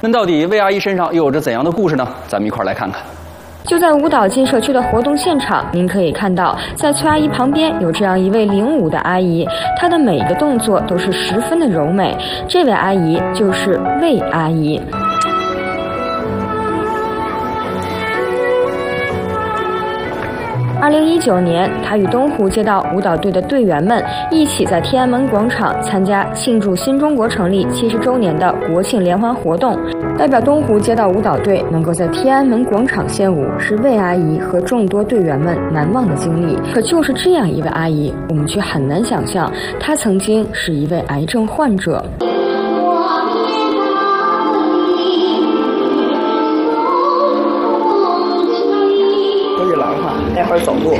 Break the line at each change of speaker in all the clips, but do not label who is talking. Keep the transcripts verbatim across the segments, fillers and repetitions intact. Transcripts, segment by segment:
那到底魏阿姨身上又有着怎样的故事呢？咱们一块儿来看看。
就在舞蹈进社区的活动现场，您可以看到，在崔阿姨旁边有这样一位领舞的阿姨，她的每一个动作都是十分的柔美。这位阿姨就是魏阿姨。二零一九年，她与东湖街道舞蹈队的队员们一起在天安门广场参加庆祝新中国成立七十周年的国庆联欢活动。代表东湖街道舞蹈队能够在天安门广场献舞，是魏阿姨和众多队员们难忘的经历。可就是这样一位阿姨，我们却很难想象，她曾经是一位癌症患者。
那会儿走路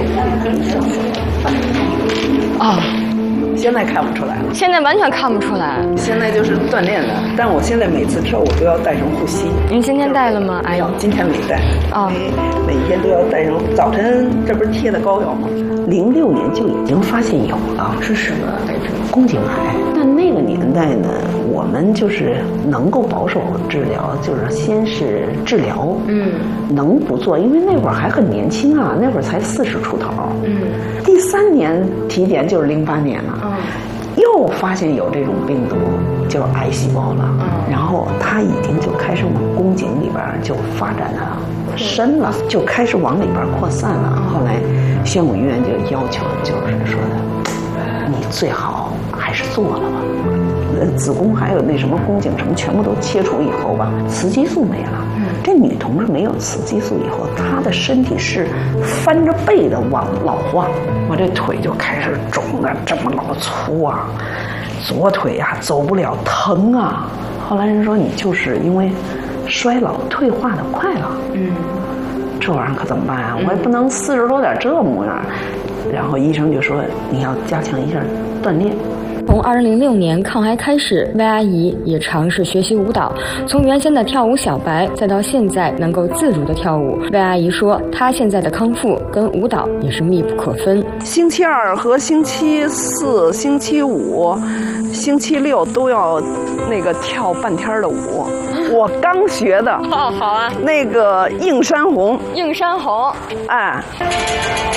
啊、哦，现在看不出来了，
现在完全看不出来。
现在就是锻炼的，但我现在每次跳舞都要带上护膝。
您今天带了吗？哎呦，
今天没带
啊、哦，
每天都要带上。早晨这不是贴的膏药吗？零六年就已经发现有了，是什么癌症？宫颈癌。但那个年代呢，我们就是能够保守治疗，就是先是治疗，嗯，能不做，因为那会儿还很年轻啊，那会儿才四十出头，嗯。第三年体检就是零八年了，嗯，又发现有这种病毒，就是癌细胞了，嗯，然后它已经就开始往宫颈里边就发展的深了，就开始往里边扩散了。后来宣武医院就要求，就是说的，你最好还是做了吧。子宫还有那什么宫颈什么全部都切除以后吧，雌激素没了。嗯，这女同志没有雌激素以后，她的身体是翻着背的往老化，我这腿就开始肿的这么老粗啊，左腿呀、啊、走不了，疼啊。后来人说你就是因为衰老退化的快了。嗯，这玩意儿可怎么办啊？我也不能四十多点这模样。然后医生就说你要加强一下锻炼。
从二零零六年抗癌开始，魏阿姨也尝试学习舞蹈，从原先的跳舞小白，再到现在能够自如的跳舞。魏阿姨说，她现在的康复跟舞蹈也是密不可分。
星期二和星期四、星期五、星期六都要那个跳半天的舞。我刚学的。
哦，好啊。
那个映山红。
映山红，
哎。